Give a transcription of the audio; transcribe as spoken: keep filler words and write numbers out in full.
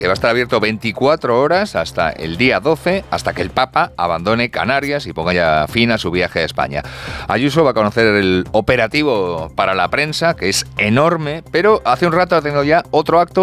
que va a estar abierto veinticuatro horas hasta el día doce, hasta que el Papa abandone Canarias y ponga ya fin a su viaje a España. Ayuso va a conocer el operativo para la prensa, que es enorme, pero hace un rato ha tenido ya otro acto